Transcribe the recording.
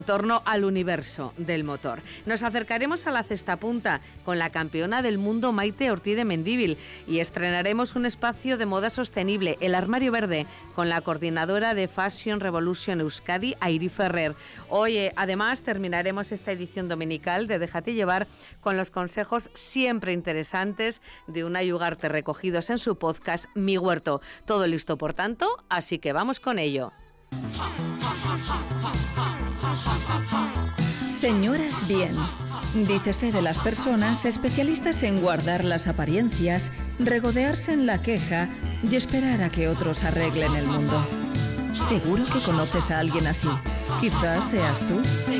en torno al universo del motor. Nos acercaremos a la cestapunta con la campeona del mundo Maite Ortiz de Mendívil y estrenaremos un espacio de moda sostenible, el Armario Verde, con la coordinadora de Fashion Revolution Euskadi, Airi Ferrer. Hoy, además, terminaremos esta edición dominical de Déjate Llevar con los consejos siempre interesantes de Unai Ugarte recogidos en su podcast Mi Huerto. Todo listo, por tanto, así que vamos con ello. Señoras bien, dícese de las personas especialistas en guardar las apariencias, regodearse en la queja y esperar a que otros arreglen el mundo. Seguro que conoces a alguien así. Quizás seas tú.